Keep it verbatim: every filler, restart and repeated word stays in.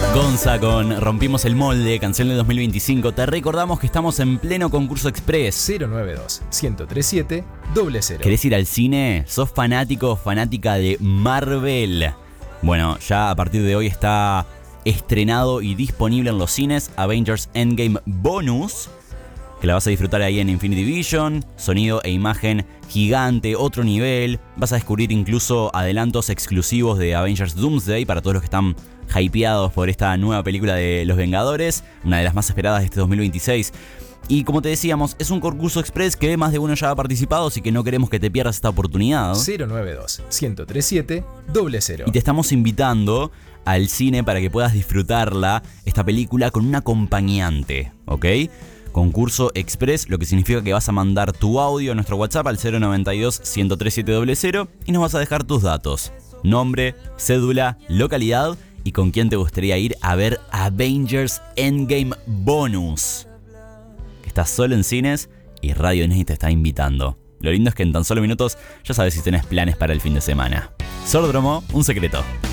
Gonza con Rompimos el Molde, canción de dos mil veinticinco. Te recordamos que estamos en pleno concurso express. cero nueve dos, uno cero tres siete, cero cero. ¿Querés ir al cine? ¿Sos fanático o fanática de Marvel? Bueno, ya a partir de hoy está estrenado y disponible en los cines Avengers Endgame Bonus, que la vas a disfrutar ahí en Infinity Vision, sonido e imagen gigante, otro nivel. Vas a descubrir incluso adelantos exclusivos de Avengers Doomsday para todos los que están hypeados por esta nueva película de Los Vengadores, una de las más esperadas de este dos mil veintiséis. Y como te decíamos, es un concurso express que más de uno ya ha participado, así que no queremos que te pierdas esta oportunidad. cero nueve dos, uno cero tres siete, cero cero. Y te estamos invitando al cine para que puedas disfrutarla, esta película, con un acompañante, ¿ok? Concurso express, lo que significa que vas a mandar tu audio a nuestro WhatsApp al cero noventa y dos, uno cero tres siete, cero cero y nos vas a dejar tus datos, nombre, cédula, localidad y con quién te gustaría ir a ver Avengers Endgame Bonus, que está solo en cines y Radio Disney te está invitando. Lo lindo es que en tan solo minutos ya sabes si tenés planes para el fin de semana. Sordromo, un secreto.